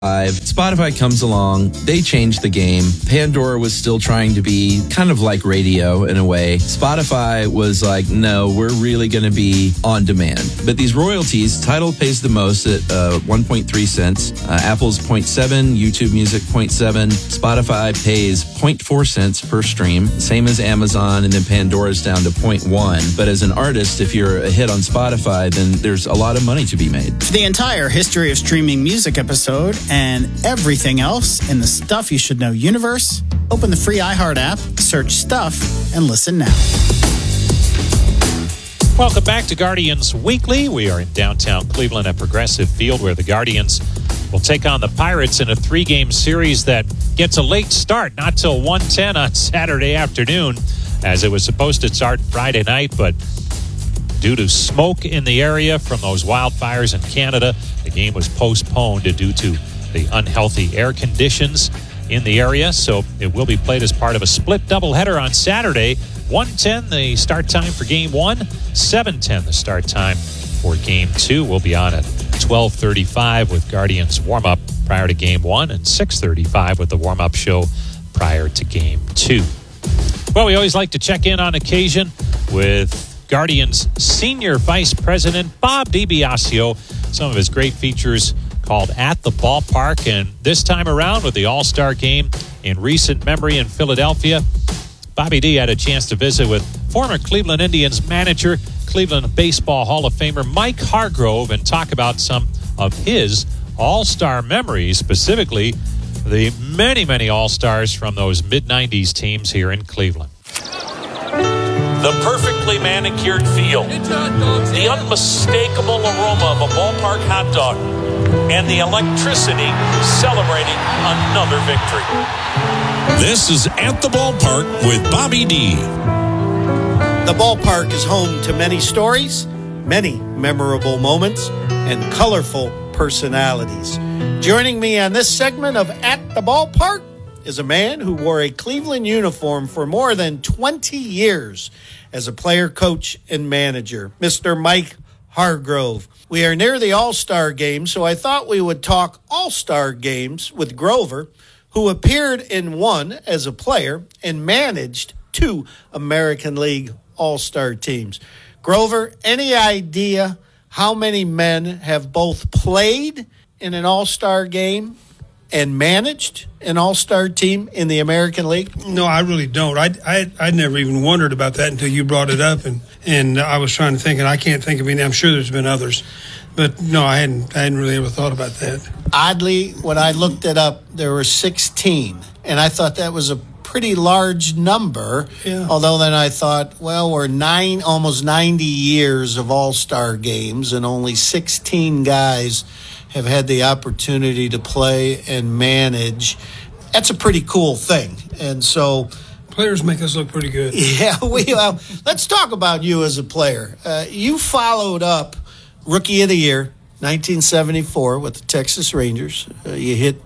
Spotify comes along, they change the game. Pandora was still trying to be kind of like radio in a way. Spotify was like, no, we're really going to be on demand. But these royalties, Tidal pays the most at 1.3 cents, Apple's 0.7, YouTube Music 0.7, Spotify pays 0.4 cents per stream, same as Amazon, and then Pandora's down to 0.1. But as an artist, if you're a hit on Spotify, then there's a lot of money to be made. For the entire history of streaming music episode and everything else in the Stuff You Should Know universe, open the free iHeart app, search Stuff, and listen now. Welcome back to Guardians Weekly. We are in downtown Cleveland at Progressive Field, where the Guardians will take on the Pirates in a 3-game series that gets a late start, not till 1:10 on Saturday afternoon, as it was supposed to start Friday night, but due to smoke in the area from those wildfires in Canada, the game was postponed due to the unhealthy air conditions in the area. So it will be played as part of a split doubleheader on Saturday. 1:10 the start time for Game 1, 7:10 the start time for Game 2. We'll be on at 12:35 with Guardians warm-up prior to Game 1 and 6:35 with the warm-up show prior to Game 2. Well, we always like to check in on occasion with Guardians Senior Vice President Bob DiBiasio. Some of his great features called At the Ballpark, and this time around with the All-Star Game in recent memory in Philadelphia, Bobby D had a chance to visit with former Cleveland Indians manager, Cleveland Baseball Hall of Famer Mike Hargrove, and talk about some of his All-Star memories, specifically the many All-Stars from those mid-90s teams here in Cleveland. The perfectly manicured field, the unmistakable aroma of a ballpark hot dog, and the electricity celebrating another victory. This is At the Ballpark with Bobby D. The ballpark is home to many stories, many memorable moments, and colorful personalities. Joining me on this segment of At the Ballpark is a man who wore a Cleveland uniform for more than 20 years as a player, coach, and manager, Mr. Mike Hargrove. We are near the All-Star Game, so I thought we would talk All-Star Games with Grover, who appeared in one as a player and managed 2 American League All-Star teams. Grover, any idea how many men have both played in an All-Star Game and managed an All-Star team in the American League? No, I really don't. I never even wondered about that until you brought it up, and I was trying to think, and I can't think of any. I'm sure there's been others, but no, I hadn't really ever thought about that. Oddly, when I looked it up, there were 16, and I thought that was a pretty large number. Yeah. Although then I thought, well, we're almost 90 years of All-Star games, and only 16 guys have had the opportunity to play and manage. That's a pretty cool thing. And so players make us look pretty good. Yeah, let's talk about you as a player. You followed up Rookie of the Year, 1974 with the Texas Rangers. You hit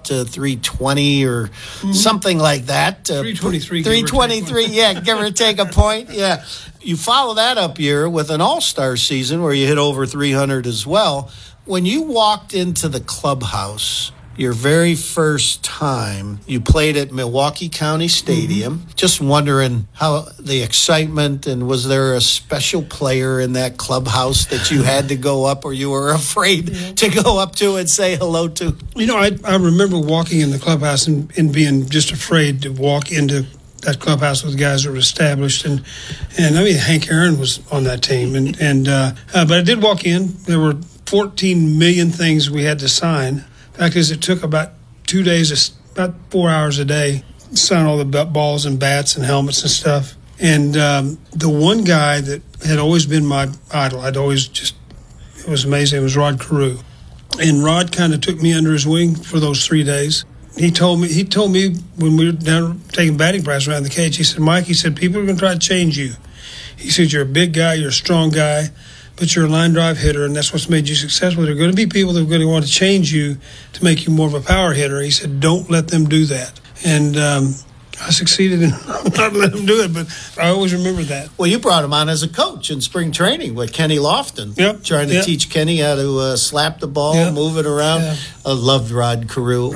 320 or something like that. 323. 323, yeah, give or take a point. Yeah. You follow that up year with an All-Star season where you hit over 300 as well. When you walked into the clubhouse, your very first time, you played at Milwaukee County Stadium. Just wondering how the excitement, and was there a special player in that clubhouse that you had to go up or you were afraid to go up to and say hello to? You know, I remember walking in the clubhouse and being just afraid to walk into that clubhouse with guys that were established. And I mean, Hank Aaron was on that team. But I did walk in. There were 14 million things we had to sign. The fact is, it took about 2 days, about 4 hours a day, to sign all the balls and bats and helmets and stuff. And the one guy that had always been my idol, it was amazing, it was Rod Carew. And Rod kind of took me under his wing for those 3 days. He told me when we were down taking batting practice around the cage, he said, Mike, people are going to try to change you. He said, you're a big guy, you're a strong guy, but you're a line drive hitter, and that's what's made you successful. There are going to be people that are going to want to change you to make you more of a power hitter. He said, don't let them do that. And I succeeded in not letting him do it, but I always remember that. Well, you brought him on as a coach in spring training with Kenny Lofton. Yep. Trying to teach Kenny how to slap the ball, move it around. Yeah. I loved Rod Carew.